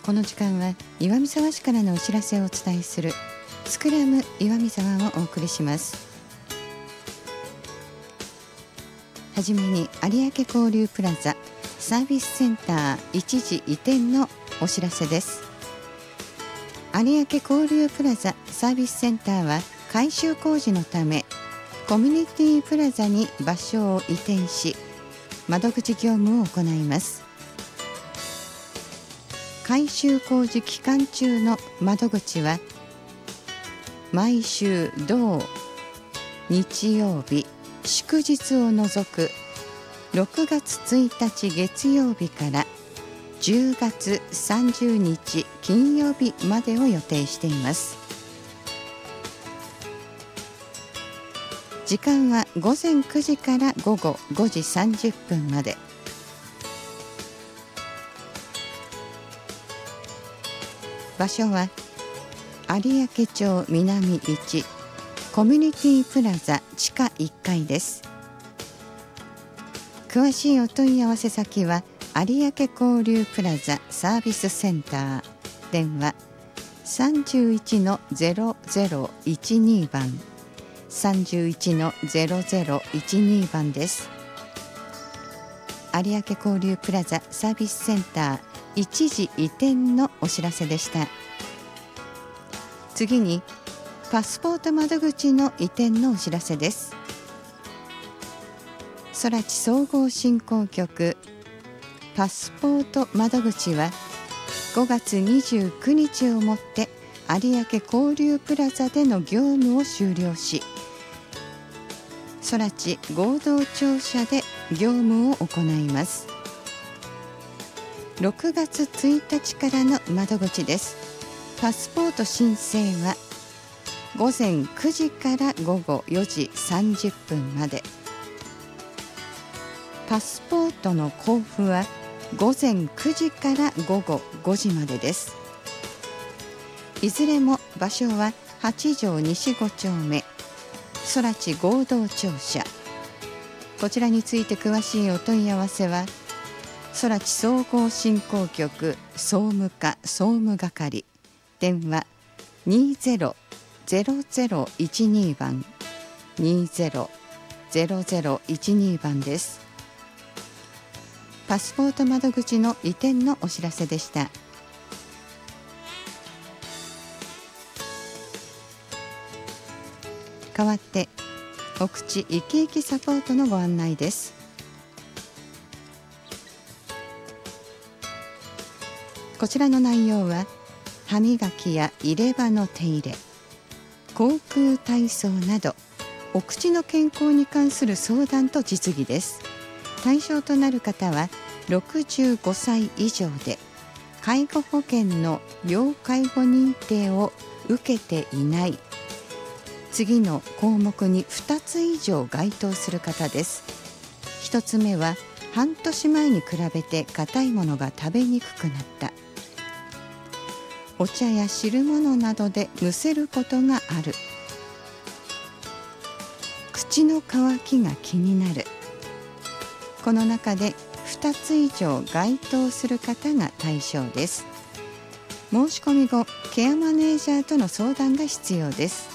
この時間は岩見沢市からのお知らせをお伝えするスクラム岩見沢をお送りします。はじめに有明交流プラザサービスセンター一時移転のお知らせです。有明交流プラザサービスセンターは改修工事のためコミュニティプラザに場所を移転し、窓口業務を行います。改修工事期間中の窓口は毎週土日曜日祝日を除く6月1日月曜日から10月30日金曜日までを予定しています。時間は午前9時から午後5時30分まで。場所は有明町南1コミュニティプラザ地下1階です。詳しいお問い合わせ先は有明交流プラザサービスセンター、電話 31-0012 番 31-0012 番です。有明交流プラザサービスセンター一時移転のお知らせでした。次にパスポート窓口の移転のお知らせです。空知総合振興局パスポート窓口は5月29日をもって有明交流プラザでの業務を終了し、空知合同庁舎で業務を行います。6月1日からの窓口です。パスポート申請は午前9時から午後4時30分まで。パスポートの交付は午前9時から午後5時までです。いずれも場所は八条西5丁目空知合同庁舎。こちらについて詳しいお問い合わせは空知総合振興局総務課総務係、電話 20-0012 番 20-0012 番です。パスポート窓口の移転のお知らせでした。代わって奥地いきいきサポートのご案内です。こちらの内容は歯磨きや入れ歯の手入れ、口腔体操などお口の健康に関する相談と実技です。対象となる方は65歳以上で介護保険の要介護認定を受けていない次の項目に2つ以上該当する方です。1つ目は半年前に比べて硬いものが食べにくくなった、お茶や汁物などでむせることがある、口の渇きが気になる。この中で2つ以上該当する方が対象です。申し込み後、ケアマネージャーとの相談が必要です。